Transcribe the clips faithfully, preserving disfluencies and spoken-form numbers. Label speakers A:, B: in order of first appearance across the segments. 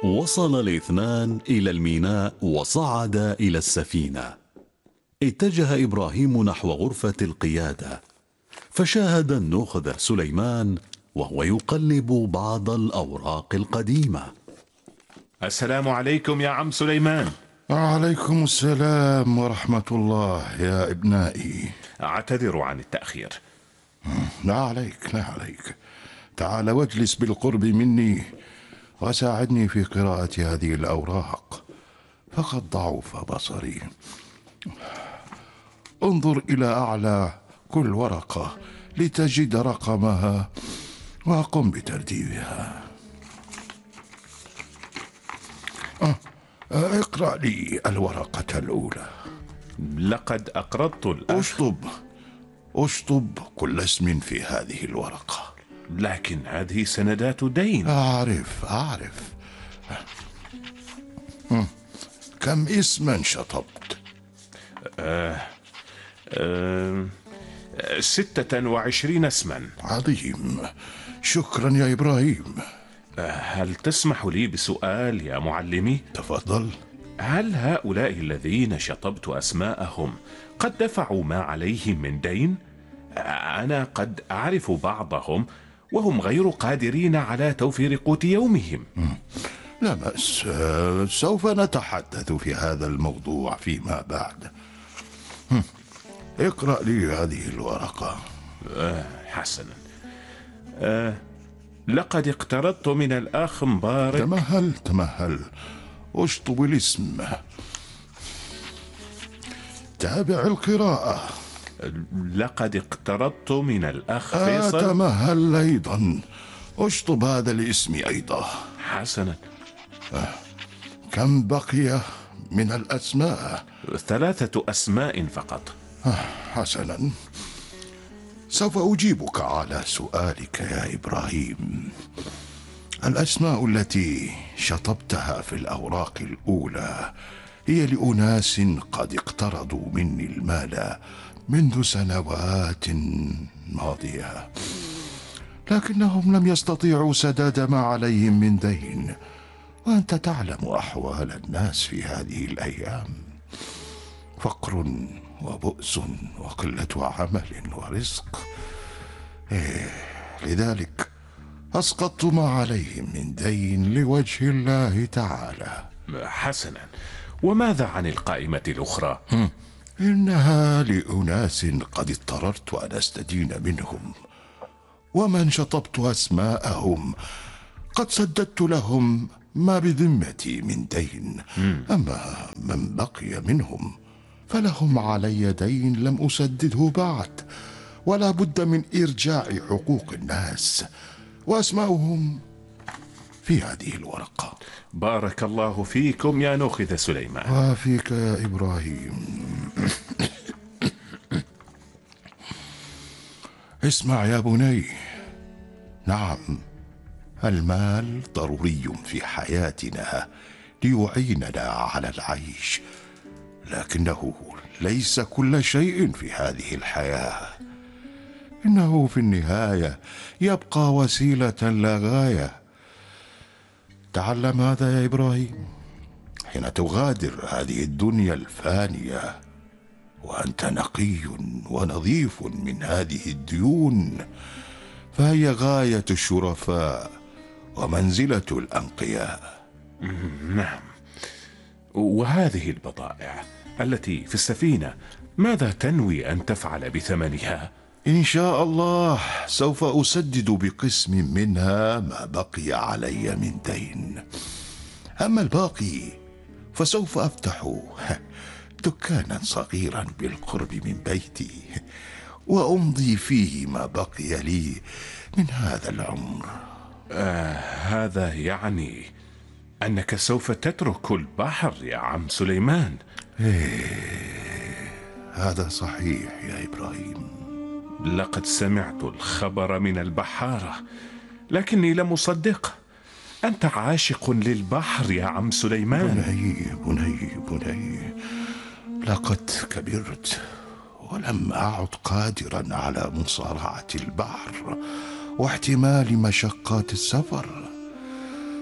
A: وصل الاثنان إلى الميناء وصعدا إلى السفينة. اتجه إبراهيم نحو غرفة القيادة، فشاهد النوخذ سليمان وهو يقلب بعض الأوراق القديمة.
B: السلام عليكم يا عم سليمان.
C: عليكم السلام ورحمة الله يا ابنائي.
B: أعتذر عن التأخير.
C: لا عليك لا عليك، تعال واجلس بالقرب مني وساعدني في قراءة هذه الأوراق، فقد ضعف بصري. انظر إلى أعلى كل ورقة لتجد رقمها وقم بترتيبها. أه اقرأ لي الورقة الأولى.
B: لقد أقرضت الأخ.
C: اشطب اشطب كل اسم في هذه الورقة.
B: لكن هذه سندات دين.
C: أعرف أعرف كم اسما شطبت؟
B: آه آه ستة وعشرين اسما.
C: عظيم، شكرا يا إبراهيم.
B: آه هل تسمح لي بسؤال يا معلمي؟
C: تفضل.
B: هل هؤلاء الذين شطبت أسماءهم قد دفعوا ما عليهم من دين؟ أنا قد أعرف بعضهم وهم غير قادرين على توفير قوت يومهم.
C: لا بأس، سوف نتحدث في هذا الموضوع فيما بعد. اقرأ لي هذه الورقة.
B: آه حسنا. آه لقد اقترضت من الأخ مبارك.
C: تمهل تمهل، اشطب الاسم، تابع القراءة.
B: لقد اقترضت من الأخ
C: آه
B: فيصل.
C: تمهل أيضا، اشطب هذا الاسم أيضا.
B: حسنا.
C: آه. كم بقي من الأسماء؟
B: ثلاثة أسماء فقط.
C: آه حسنا، سوف أجيبك على سؤالك يا إبراهيم. الأسماء التي شطبتها في الأوراق الأولى هي لأناس قد اقترضوا مني المال منذ سنوات ماضية، لكنهم لم يستطيعوا سداد ما عليهم من دين، وأنت تعلم أحوال الناس في هذه الأيام، فقر وبؤس وقلة عمل ورزق. إيه لذلك أسقطت ما عليهم من دين لوجه الله تعالى.
B: حسنا، وماذا عن القائمة الأخرى؟
C: إنها لأناس قد اضطررت أن أستدين منهم، ومن شطبت أسماءهم قد سددت لهم ما بذمتي من دين. أما من بقي منهم فلهم علي دين لم أسدده بعد، ولا بد من إرجاع حقوق الناس، وأسماؤهم في هذه الورقة.
B: بارك الله فيكم يا نوخذ سليمان.
C: وفيك يا إبراهيم. اسمع يا بني، نعم المال ضروري في حياتنا ليعيننا على العيش، لكنه ليس كل شيء في هذه الحياة. إنه في النهاية يبقى وسيلة لا غاية. تعلم هذا يا إبراهيم، حين تغادر هذه الدنيا الفانية وأنت نقي ونظيف من هذه الديون، فهي غاية الشرفاء ومنزلة الأنقياء.
B: نعم، وهذه البضائع التي في السفينة ماذا تنوي أن تفعل بثمنها؟
C: إن شاء الله سوف أسدد بقسم منها ما بقي علي من دين، أما الباقي فسوف أفتح دكانا صغيرا بالقرب من بيتي وأمضي فيه ما بقي لي من هذا العمر.
B: آه هذا يعني أنك سوف تترك البحر يا عم سليمان.
C: إيه هذا صحيح يا إبراهيم.
B: لقد سمعت الخبر من البحارة لكني لم أصدق. أنت عاشق للبحر يا عم سليمان.
C: بني بني بني لقد كبرت ولم أعد قادرا على مصارعة البحر واحتمال مشقات السفر.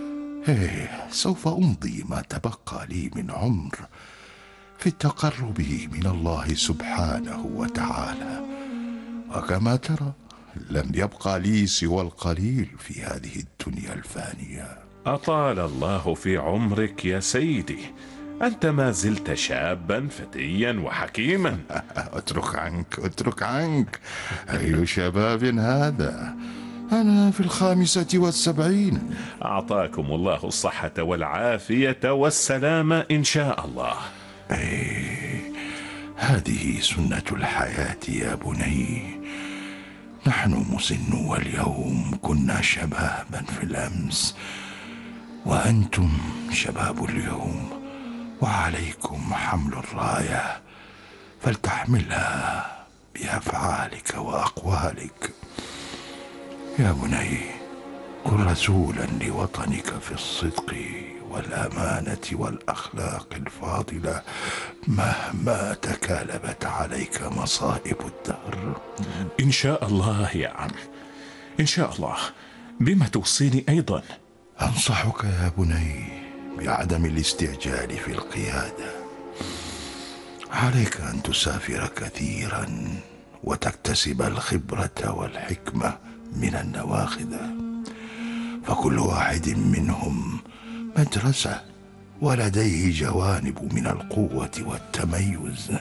C: إيه، سوف أمضي ما تبقى لي من عمر في التقرب من الله سبحانه وتعالى، وكما ترى لم يبقى لي سوى القليل في هذه الدنيا الفانية.
B: أطال الله في عمرك يا سيدي، أنت ما زلت شابا فتيا وحكيما.
C: اترك عنك اترك عنك أي شباب هذا؟ أنا في الخامسة والسبعين.
B: أعطاكم الله الصحة والعافية والسلامة إن شاء الله.
C: أي، هذه سنة الحياة يا بني. نحن مسنو اليوم كنا شبابا في الأمس، وأنتم شباب اليوم، وعليكم حمل الراية فلتحملها بأفعالك وأقوالك. يا بني، كن رسولا لوطنك في الصدق والأمانة والأخلاق الفاضلة مهما تكالبت عليك مصائب الدهر.
B: إن شاء الله يا عم، إن شاء الله. بما توصيني أيضا؟
C: أنصحك يا بني بعدم الاستعجال في القيادة. عليك أن تسافر كثيرا وتكتسب الخبرة والحكمة من النواخذة، فكل واحد منهم مدرسة ولديه جوانب من القوة والتميز.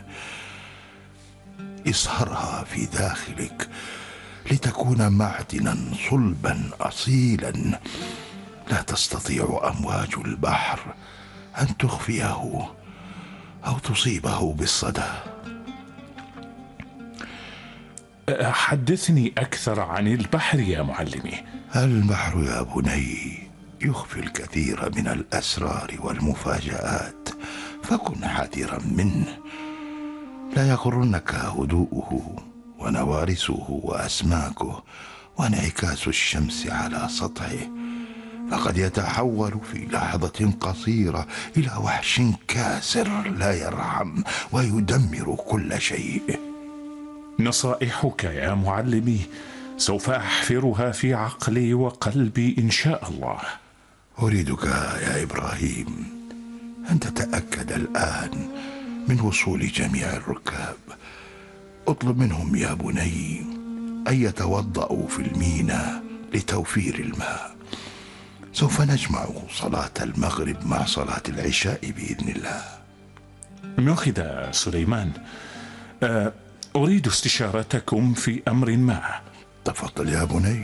C: اصهرها في داخلك لتكون معدنا صلبا أصيلا لا تستطيع أمواج البحر أن تخفيه أو تصيبه بالصدى.
B: حدثني أكثر عن البحر يا معلمي.
C: البحر يا بني يخفي الكثير من الأسرار والمفاجآت، فكن حذرا منه. لا يغرنك هدوءه ونوارسه وأسماكه وانعكاس الشمس على سطحه، فقد يتحول في لحظة قصيرة إلى وحش كاسر لا يرحم ويدمر كل شيء.
B: نصائحك يا معلمي سوف أحفرها في عقلي وقلبي إن شاء الله.
C: أريدك يا إبراهيم أن تتأكد الآن من وصول جميع الركاب. اطلب منهم يا بني أن يتوضأوا في الميناء لتوفير الماء. سوف نجمع صلاة المغرب مع صلاة العشاء بإذن الله.
B: ناخذ سليمان، أريد استشارتكم في أمر ما.
C: تفضل يا بني.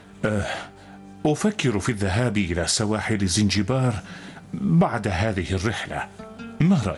B: أفكر في الذهاب إلى سواحل زنجبار بعد هذه الرحلة، ما رأيك؟